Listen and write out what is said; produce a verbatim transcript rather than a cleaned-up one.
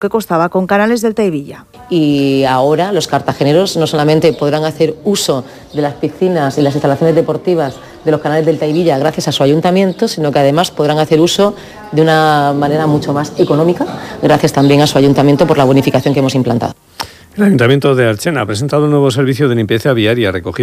que costaba con Canales Delta y Villa. Y ahora los cartageneros no solamente podrán hacer uso de las piscinas y las instalaciones deportivas de los Canales Delta y Villa gracias a su ayuntamiento, sino que además podrán hacer uso de una manera mucho más económica, gracias también a su ayuntamiento por la bonificación que hemos implantado. El Ayuntamiento de Archena ha presentado un nuevo servicio de limpieza viaria recogido